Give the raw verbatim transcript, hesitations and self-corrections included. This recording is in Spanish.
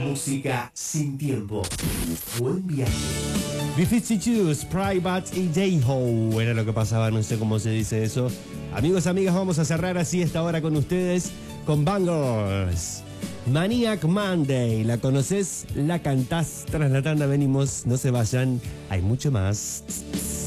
música sin tiempo. Buen viaje. B-cincuenta dos, Private y J-Ho era lo que pasaba, no sé cómo se dice eso. Amigos, amigas, vamos a cerrar así esta hora con ustedes con Bangles. Maniac Monday, ¿la conoces? ¿La cantás? Tras la tanda venimos, no se vayan, hay mucho más.